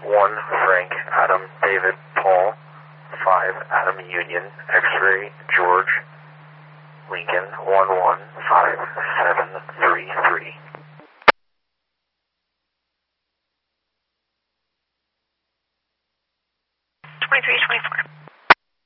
1 Frank Adam David Paul, 5 Adam Union X-ray George Lincoln 1157